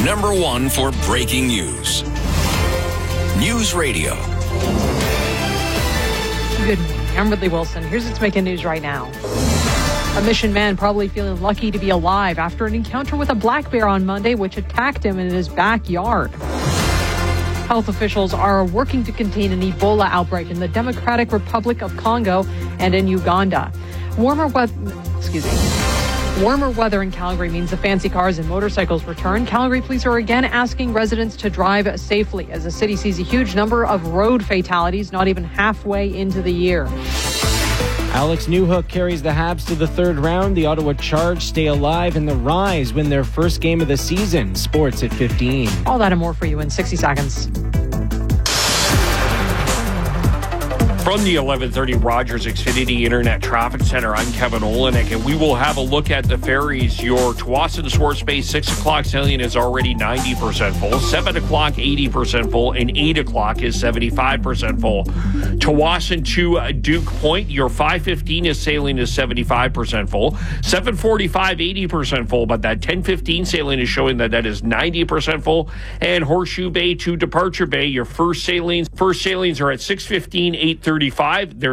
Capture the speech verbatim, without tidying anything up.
number one for breaking news. News Radio. Good morning. I'm Ridley Wilson. Here's what's making news right now. A Mission man probably feeling lucky to be alive after an encounter with a black bear on Monday, which attacked him in his backyard. Health officials are working to contain an Ebola outbreak in the Democratic Republic of Congo and in Uganda. Warmer weather, excuse me. Warmer weather in Calgary means the fancy cars and motorcycles return. Calgary police are again asking residents to drive safely as the city sees a huge number of road fatalities not even halfway into the year. Alex Newhook carries the Habs to the third round. The Ottawa Charge stay alive, and the Rise win their first game of the season. Sports at fifteen. All that and more for you in sixty seconds. From the eleven thirty Rogers Xfinity Internet Traffic Center, I'm Kevin Olenek, and we will have a look at the ferries. Your Tsawwassen to Swartz Bay six o'clock sailing is already ninety percent full, seven o'clock eighty percent full, and eight o'clock is seventy-five percent full. Tsawwassen to Duke Point, your five fifteen is sailing is seventy-five percent full, seven forty-five eighty percent full, but that ten fifteen sailing is showing that that is ninety percent full. And Horseshoe Bay to Departure Bay, your first sailings, first sailings are at six fifteen, eight thirty-five. They're